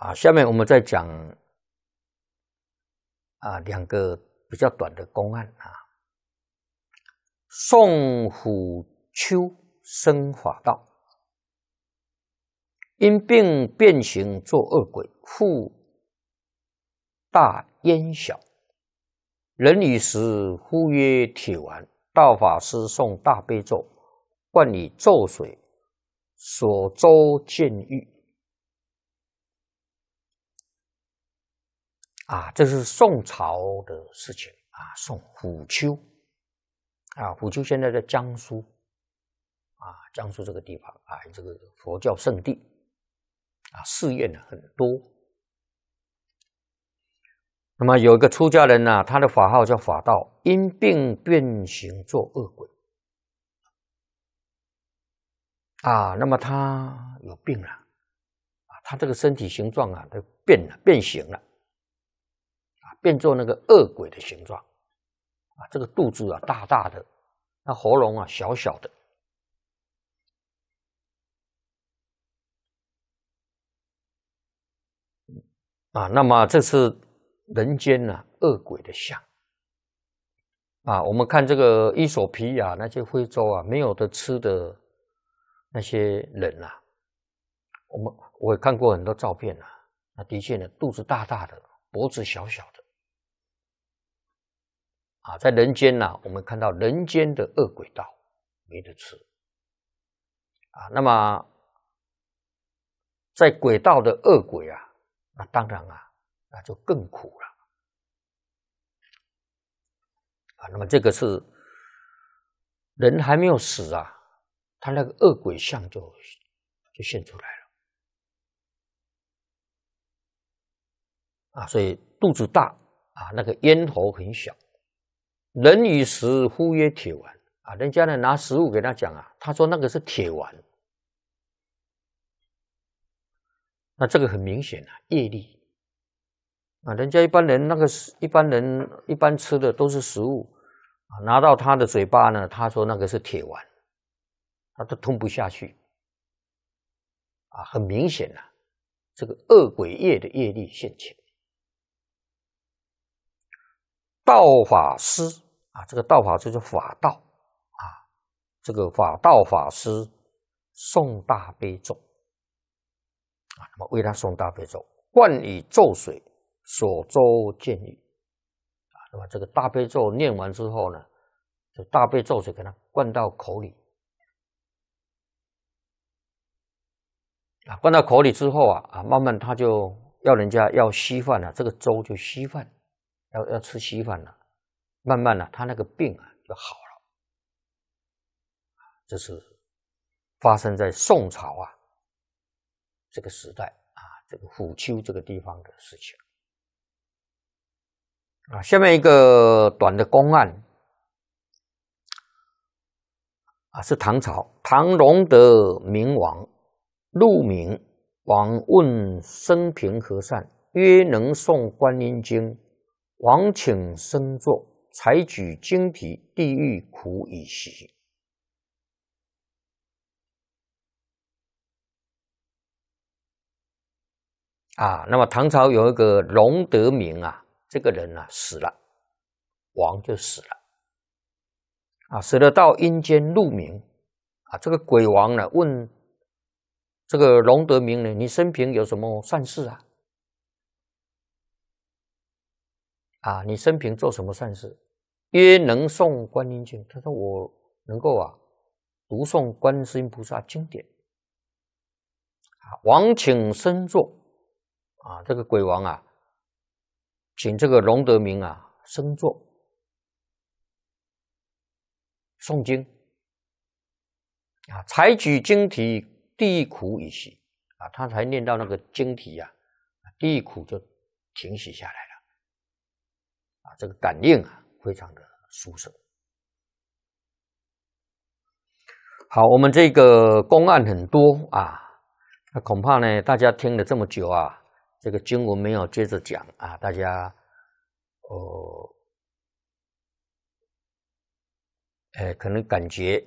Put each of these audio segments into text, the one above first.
下面我们再讲两个比较短的公案啊。宋虎丘生法道，因病变形作恶鬼，复大焉小。人已时，呼曰铁丸。道法师诵大悲咒，灌以咒水，所周见狱。这是宋朝的事情宋虎丘虎丘现在在江苏江苏这个地方这个佛教圣地寺院很多。那么有一个出家人他的法号叫法道，因病变形作恶鬼那么他有病了他这个身体形状都变形了变作那个恶鬼的形状这个肚子大大的，那喉咙小小的那么这是人间恶鬼的相我们看这个伊索比亚那些非洲没有得吃的那些人我也看过很多照片那的确肚子大大的，脖子小小的在人间我们看到人间的恶鬼道没得吃那么在鬼道的恶鬼那当然那就更苦了那么这个是人还没有死他那个恶鬼相就现出来了所以肚子大那个咽喉很小。人以食，呼曰铁丸人家呢拿食物给他讲他说那个是铁丸。那这个很明显业力人家一般人一般吃的都是食物拿到他的嘴巴呢，他说那个是铁丸，他都吞不下去很明显这个恶鬼业的业力现前。道法师这个道法师就是法道这个法道法师诵大悲咒那么为他诵大悲咒，灌以咒水，所周见狱那么这个大悲咒念完之后呢，这大悲咒水给他灌到口里灌到口里之后慢慢他就要人家要稀饭这个粥就稀饭，要吃稀饭了，慢慢他那个病就好了。这是发生在宋朝这个时代这个虎丘这个地方的事情下面一个短的公案是唐朝唐隆德明王陆明王问生平和善，曰能诵观音经。王请生坐，采举经题，地狱苦已息。那么唐朝有一个龙德明这个人死了，王就死了死了到阴间入冥这个鬼王呢问这个龙德明呢，你生平有什么善事你生平做什么善事？曰能诵观音经。他说我能够读诵观世音菩萨经典王请生坐这个鬼王请这个龙德明生坐诵经采举经题，地狱苦已息他才念到那个经题地狱苦就停息下来了这个感应非常的殊胜。好，我们这个公案很多那恐怕呢大家听了这么久这个经文没有接着讲大家可能感觉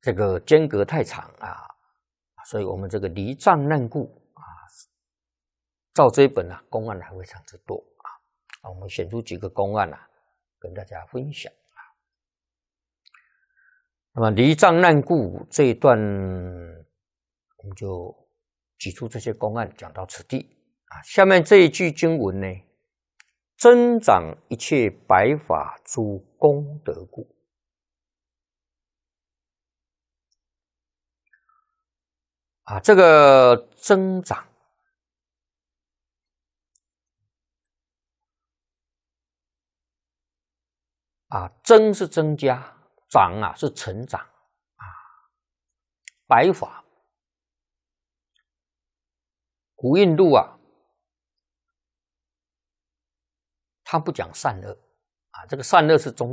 这个间隔太长啊，所以我们这个离障难故啊，照这一本啊，公案还非常之多啊。我们选出几个公案啊，跟大家分享啊。那么离障难故这一段，我们就举出这些公案，讲到此地啊。下面这一句经文呢，增长一切白法诸功德故。啊，这个增长啊，增是增加，长啊是成长啊。白法，古印度啊，他不讲善恶啊，这个善恶是中